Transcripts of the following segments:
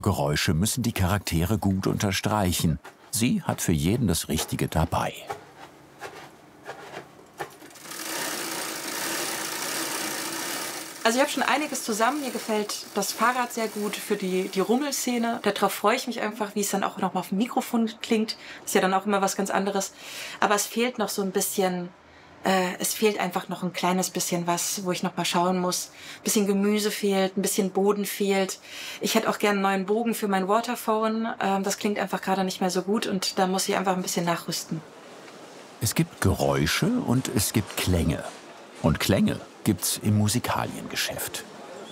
Geräusche müssen die Charaktere gut unterstreichen. Sie hat für jeden das Richtige dabei. Also ich habe schon einiges zusammen. Mir gefällt das Fahrrad sehr gut für die Rummelszene. Darauf freue ich mich einfach, wie es dann auch noch mal auf dem Mikrofon klingt. Ist ja dann auch immer was ganz anderes. Aber es fehlt noch so ein bisschen, es fehlt einfach noch ein kleines bisschen was, wo ich noch mal schauen muss. Ein bisschen Gemüse fehlt, ein bisschen Boden fehlt. Ich hätte auch gerne einen neuen Bogen für mein Waterphone. Das klingt einfach gerade nicht mehr so gut und da muss ich einfach ein bisschen nachrüsten. Es gibt Geräusche und es gibt Klänge. Und Klänge gibt's im Musikaliengeschäft.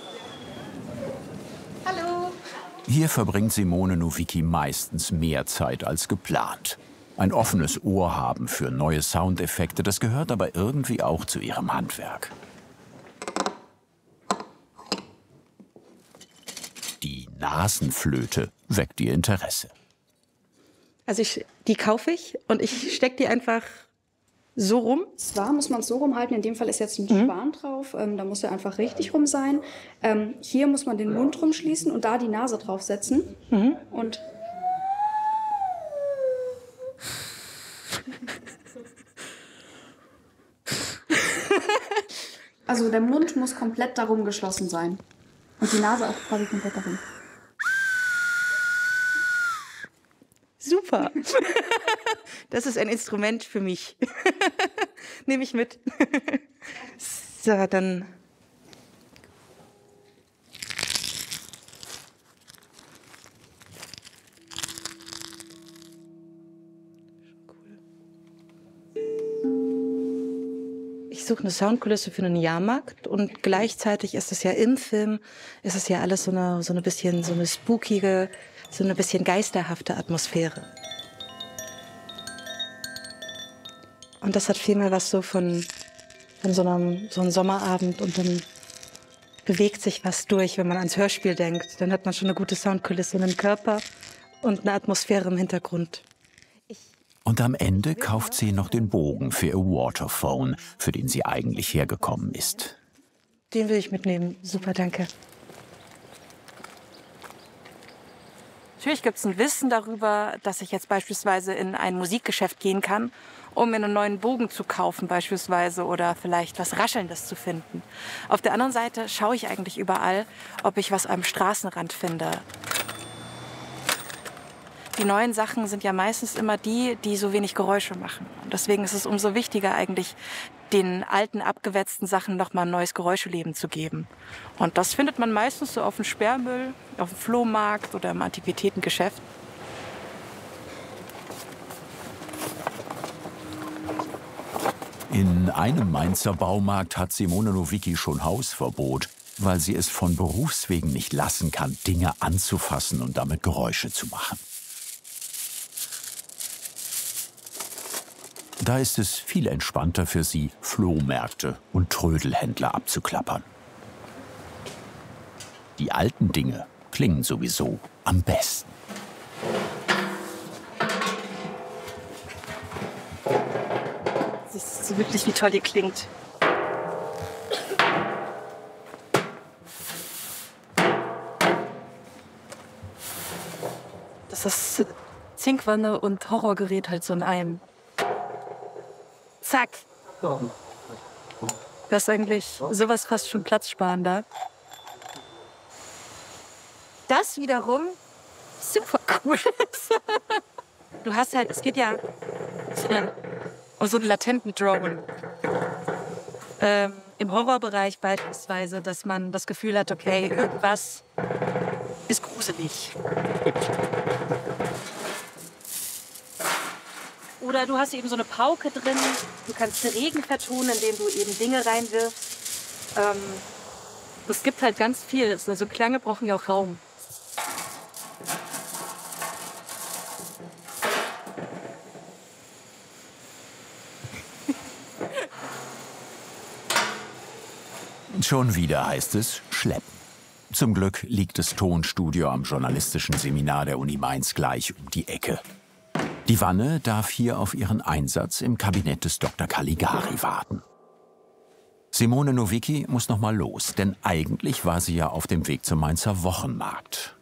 Hallo! Hier verbringt Simone Nowicki meistens mehr Zeit als geplant. Ein offenes Ohr haben für neue Soundeffekte, das gehört aber irgendwie auch zu ihrem Handwerk. Die Nasenflöte weckt ihr Interesse. Also die kaufe ich und ich stecke die einfach so rum. Zwar muss man es so rumhalten, in dem Fall ist jetzt ein Span drauf, da muss er einfach richtig rum sein. Hier muss man den Mund rumschließen und da die Nase draufsetzen. Und also der Mund muss komplett darum geschlossen sein und die Nase auch quasi komplett darum. Super. Das ist ein Instrument für mich. Nehme ich mit. So, dann. Ich suche eine Soundkulisse für einen Jahrmarkt und gleichzeitig ist es ja im Film, ist es ja alles so eine bisschen, so eine spookige, so eine bisschen geisterhafte Atmosphäre. Und das hat vielmehr was so von so einem Sommerabend und dann bewegt sich was durch, wenn man ans Hörspiel denkt. Dann hat man schon eine gute Soundkulisse in den Körper und eine Atmosphäre im Hintergrund. Und am Ende kauft sie noch den Bogen für ihr Waterphone, für den sie eigentlich hergekommen ist. Den will ich mitnehmen. Super, danke. Natürlich gibt es ein Wissen darüber, dass ich jetzt beispielsweise in ein Musikgeschäft gehen kann, um mir einen neuen Bogen zu kaufen beispielsweise oder vielleicht was Raschelndes zu finden. Auf der anderen Seite schaue ich eigentlich überall, ob ich was am Straßenrand finde. Die neuen Sachen sind ja meistens immer die so wenig Geräusche machen. Und deswegen ist es umso wichtiger eigentlich, den alten, abgewetzten Sachen noch mal ein neues Geräuscheleben zu geben. Und das findet man meistens so auf dem Sperrmüll, auf dem Flohmarkt oder im Antiquitätengeschäft. In einem Mainzer Baumarkt hat Simone Nowicki schon Hausverbot, weil sie es von Berufswegen nicht lassen kann, Dinge anzufassen und damit Geräusche zu machen. Da ist es viel entspannter für sie, Flohmärkte und Trödelhändler abzuklappern. Die alten Dinge klingen sowieso am besten. Das ist wirklich, wie toll die klingt. Das ist Zinkwanne und Horrorgerät halt so in einem. Zack. Das ist eigentlich sowas fast schon platzsparender. Das wiederum super cool. Du hast halt, es geht ja um so einen latenten Drone. Im Horrorbereich beispielsweise, dass man das Gefühl hat, okay, irgendwas ist gruselig. Oder du hast eben so eine Pauke drin, du kannst Regen vertonen, indem du eben Dinge reinwirfst. Es gibt halt ganz viel. Also Klänge brauchen ja auch Raum. Schon wieder heißt es schleppen. Zum Glück liegt das Tonstudio am journalistischen Seminar der Uni Mainz gleich um die Ecke. Die Wanne darf hier auf ihren Einsatz im Kabinett des Dr. Caligari warten. Simone Nowicki muss noch mal los, denn eigentlich war sie ja auf dem Weg zum Mainzer Wochenmarkt.